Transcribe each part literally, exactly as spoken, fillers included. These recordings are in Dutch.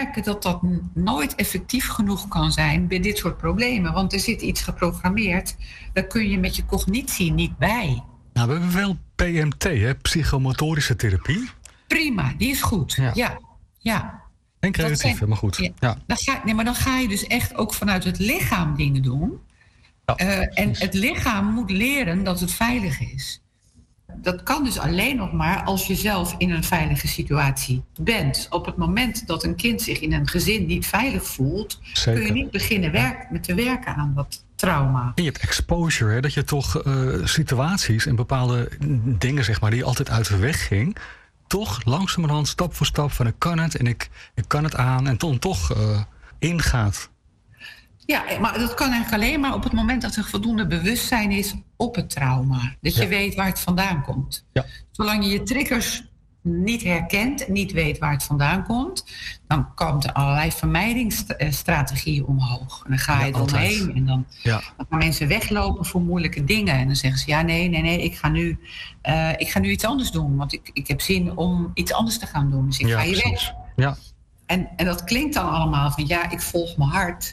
merken dat dat n- nooit effectief genoeg kan zijn bij dit soort problemen. Want er zit iets geprogrammeerd, daar kun je met je cognitie niet bij. Nou, we hebben wel P M T, hè? Psychomotorische therapie. Prima, die is goed. Ja. Ja, ja. En Dat creatieve, zijn- maar goed. Ja. Ja. Dan ga, nee, maar dan ga je dus echt ook vanuit het lichaam dingen doen. Ja, Eh, en precies. het lichaam moet leren dat het veilig is. Dat kan dus alleen nog maar als je zelf in een veilige situatie bent. Op het moment dat een kind zich in een gezin niet veilig voelt, Zeker. kun je niet beginnen werk, met te werken aan dat trauma. En je hebt exposure, hè? Dat je toch eh, situaties en bepaalde dingen, zeg maar, die altijd uit de weg ging, toch langzamerhand, stap voor stap, van ik kan het en ik, ik kan het aan, en dan toch eh, ingaat. Ja, maar dat kan eigenlijk alleen maar op het moment dat er voldoende bewustzijn is op het trauma. Dat je Ja. weet waar het vandaan komt. Ja. Zolang je je triggers niet herkent en niet weet waar het vandaan komt, dan komt er allerlei vermijdingsstrategieën omhoog. En dan ga Ja, je er altijd. omheen en dan, Ja. dan gaan mensen weglopen voor moeilijke dingen. En dan zeggen ze, ja, nee, nee, nee, ik ga nu, eh, ik ga nu iets anders doen. Want ik, ik heb zin om iets anders te gaan doen. Dus ik Ja, ga hier precies. weg. Ja. En, en dat klinkt dan allemaal van, ja, ik volg mijn hart.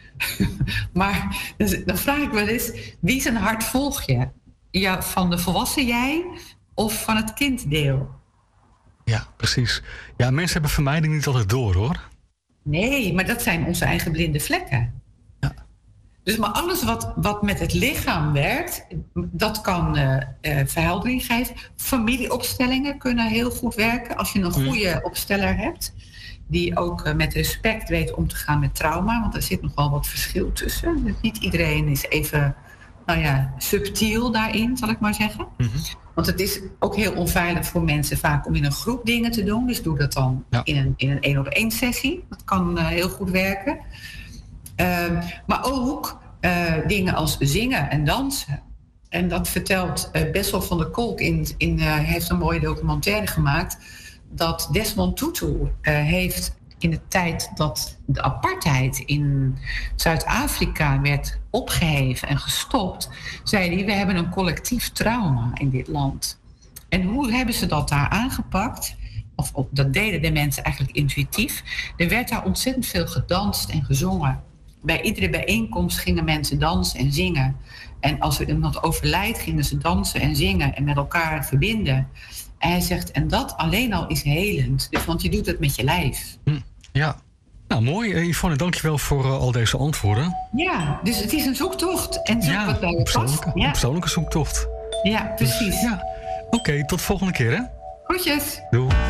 Maar dus, dan vraag ik wel eens, wie zijn hart volg je? Ja, van de volwassen jij of van het kinddeel? Ja, precies. Ja, mensen hebben vermijding niet altijd door, hoor. Nee, maar dat zijn onze eigen blinde vlekken. Ja. Dus maar alles wat, wat met het lichaam werkt, dat kan uh, uh, verheldering geven. Familieopstellingen kunnen heel goed werken als je een goede opsteller hebt. Die ook uh, met respect weet om te gaan met trauma. Want er zit nogal wat verschil tussen. Dus niet iedereen is even, nou ja, subtiel daarin, zal ik maar zeggen. Mm-hmm. Want het is ook heel onveilig voor mensen vaak om in een groep dingen te doen. Dus doe dat dan Ja. in een in een één-op-één sessie. Dat kan uh, heel goed werken. Uh, maar ook uh, dingen als zingen en dansen. En dat vertelt uh, Bessel van der Kolk. In, in, uh, heeft een mooie documentaire gemaakt. Dat Desmond Tutu uh, heeft in de tijd dat de apartheid in Zuid-Afrika werd opgeheven en gestopt, zei hij, we hebben een collectief trauma in dit land. En hoe hebben ze dat daar aangepakt? Of, of dat deden de mensen eigenlijk intuïtief. Er werd daar ontzettend veel gedanst en gezongen. Bij iedere bijeenkomst gingen mensen dansen en zingen. En als er iemand overlijdt, gingen ze dansen en zingen en met elkaar verbinden. En hij zegt, en dat alleen al is helend. Dus, want je doet het met je lijf. Hm, ja. Nou, mooi. Uh, Yvonne, dankjewel voor uh, al deze antwoorden. Ja, dus het is een zoektocht. En zoek Ja, wat bij een je past. persoonlijke, Ja. een persoonlijke zoektocht. Ja, precies. Dus, ja. Oké, okay, tot de volgende keer, hè? Groetjes. Doei.